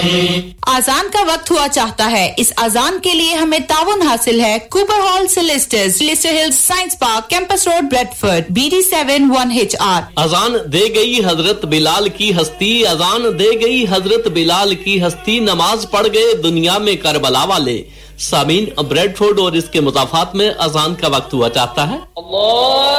आजान का वक्त हुआ चाहता है। इस आजान के लिए हमें ताउन हासिल है। Cooper hall सिलिस्टर्स, Leicester hills science park, campus road, Bradford, BD7 1HR। अजान दे गई हजरत बिलाल की हस्ती, अजान दे गई हजरत बिलाल की हस्ती, नमाज पढ़ गए दुनिया में करबला वाले। सामीन, ब्रेडफोर्ड और इसके मुजाफात में अजान का वक्त हुआ चाहता है।